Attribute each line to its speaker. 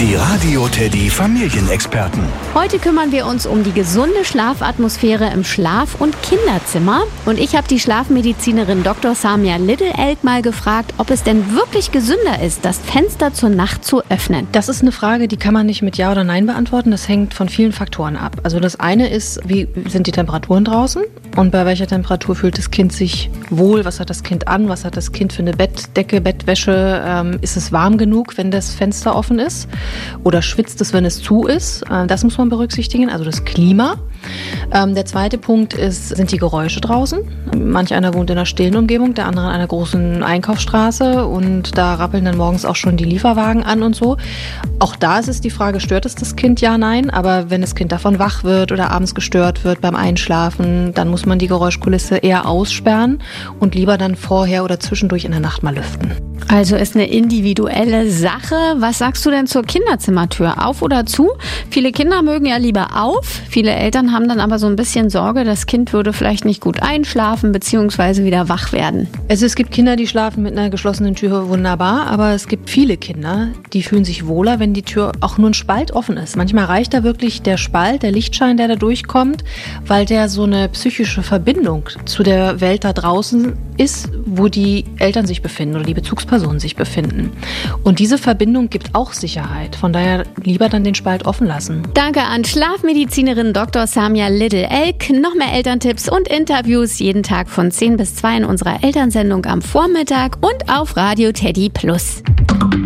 Speaker 1: Die Radio Teddy Familienexperten.
Speaker 2: Heute kümmern wir uns um die gesunde Schlafatmosphäre im Schlaf- und Kinderzimmer. Und ich habe die Schlafmedizinerin Dr. Samia Little-Elk mal gefragt, ob es denn wirklich gesünder ist, das Fenster zur Nacht zu öffnen.
Speaker 3: Das ist eine Frage, die kann man nicht mit Ja oder Nein beantworten. Das hängt von vielen Faktoren ab. Also das eine ist, wie sind die Temperaturen draußen und bei welcher Temperatur fühlt das Kind sich wohl? Was hat das Kind an? Was hat das Kind für eine Bettdecke, Bettwäsche? Ist es warm genug, wenn das Fenster offen ist? Oder schwitzt es, wenn es zu ist? Das muss man berücksichtigen, also das Klima. Der zweite Punkt ist, sind die Geräusche draußen? Manch einer wohnt in einer stillen Umgebung, der andere an einer großen Einkaufsstraße und da rappeln dann morgens auch schon die Lieferwagen an und so. Auch da ist es die Frage, stört es das Kind? Ja, nein. Aber wenn das Kind davon wach wird oder abends gestört wird beim Einschlafen, dann muss man die Geräuschkulisse eher aussperren und lieber dann vorher oder zwischendurch in der Nacht mal lüften.
Speaker 2: Also ist eine individuelle Sache. Was sagst du denn zur Kinderzimmertür? Auf oder zu? Viele Kinder mögen ja lieber auf. Viele Eltern haben dann aber so ein bisschen Sorge, das Kind würde vielleicht nicht gut einschlafen bzw. wieder wach werden.
Speaker 3: Also es gibt Kinder, die schlafen mit einer geschlossenen Tür wunderbar, aber es gibt viele Kinder, die fühlen sich wohler, wenn die Tür auch nur ein Spalt offen ist. Manchmal reicht da wirklich der Spalt, der Lichtschein, der da durchkommt, weil der so eine psychische Verbindung zu der Welt da draußen ist, wo die Eltern sich befinden oder die Bezugspersonen sich befinden. Und diese Verbindung gibt auch Sicherheit. Von daher lieber dann den Spalt offen lassen.
Speaker 2: Danke an Schlafmedizinerin Dr. Samia Little-Elk. Noch mehr Elterntipps und Interviews jeden Tag von 10 bis 2 in unserer Elternsendung am Vormittag und auf Radio Teddy Plus.